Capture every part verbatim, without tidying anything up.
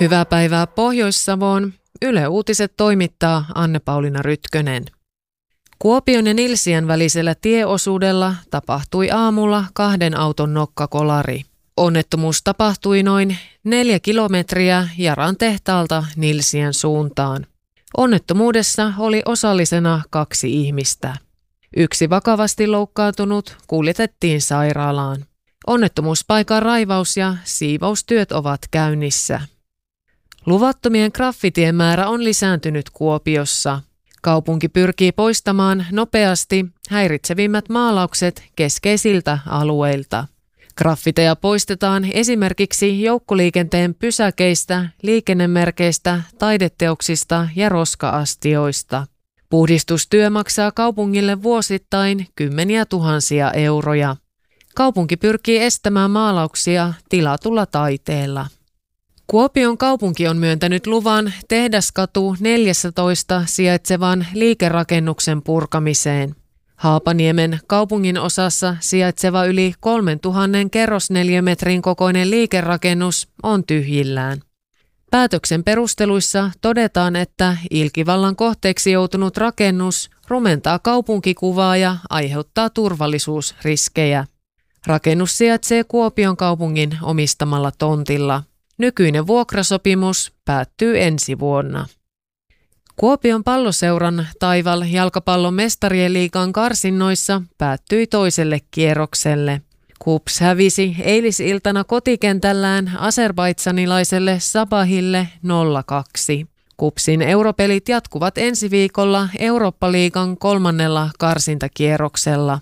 Hyvää päivää Pohjois-Savoon. Yle Uutiset toimittaa Anne-Pauliina Rytkönen. Kuopion ja Nilsiän välisellä tieosuudella tapahtui aamulla kahden auton nokkakolari. Onnettomuus tapahtui noin neljä kilometriä Jaran tehtaalta Nilsiän suuntaan. Onnettomuudessa oli osallisena kaksi ihmistä. Yksi vakavasti loukkaantunut kuljetettiin sairaalaan. Onnettomuuspaikan raivaus- ja siivoustyöt ovat käynnissä. Luvattomien graffitien määrä on lisääntynyt Kuopiossa. Kaupunki pyrkii poistamaan nopeasti häiritsevimmät maalaukset keskeisiltä alueilta. Graffiteja poistetaan esimerkiksi joukkoliikenteen pysäkeistä, liikennemerkeistä, taideteoksista ja roska-astioista. Puhdistustyö maksaa kaupungille vuosittain kymmeniä tuhansia euroja. Kaupunki pyrkii estämään maalauksia tilatulla taiteella. Kuopion kaupunki on myöntänyt luvan Tehdaskatu neljätoista sijaitsevan liikerakennuksen purkamiseen. Haapaniemen kaupungin osassa sijaitseva yli kolmetuhatta kerrosneliömetrin kokoinen liikerakennus on tyhjillään. Päätöksen perusteluissa todetaan, että ilkivallan kohteeksi joutunut rakennus rumentaa kaupunkikuvaa ja aiheuttaa turvallisuusriskejä. Rakennus sijaitsee Kuopion kaupungin omistamalla tontilla. Nykyinen vuokrasopimus päättyy ensi vuonna. Kuopion palloseuran Taival jalkapallon mestarien liigan karsinnoissa päättyi toiselle kierrokselle. KuPS hävisi eilisiltana kotikentällään azerbaidsanilaiselle Sabahille nolla kaksi. KuPSin europelit jatkuvat ensi viikolla Eurooppa-liigan kolmannella karsintakierroksella.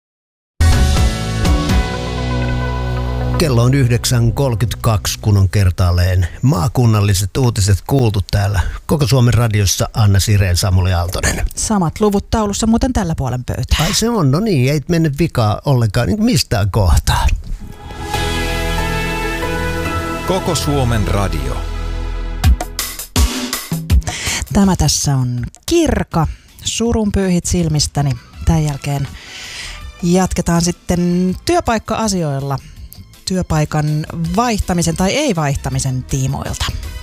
Kello on yhdeksän kolmekymmentäkaksi, kun on kertaalleen maakunnalliset uutiset kuultu täällä Koko Suomen radiossa. Anna Sireen, Samuli Aaltonen. Samat luvut taulussa muuten tällä puolen pöytää. Ai se on, no niin, ei mennyt vikaa ollenkaan niin mistään kohtaa. Koko Suomen radio. Tämä tässä on Kirka. Surun pyyhit silmistäni. Tämän jälkeen jatketaan sitten työpaikka-asioilla. Työpaikan vaihtamisen tai ei-vaihtamisen tiimoilta.